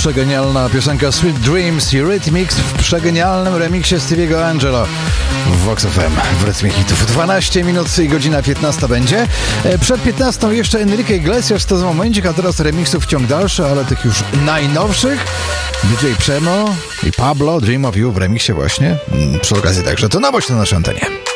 przegenialna piosenka Sweet Dreams i Rhythmix w przegenialnym remiksie Stevie'ego Angelo w Vox FM w rytmie hitów. 12 minut i godzina 15 będzie. Przed 15 jeszcze Enrique Iglesias, to za momencik, a teraz remiksów ciąg dalszy, ale tych już najnowszych. DJ Przemo i Pablo, Dream of You w remiksie właśnie. Przy okazji także to nowość na naszej antenie.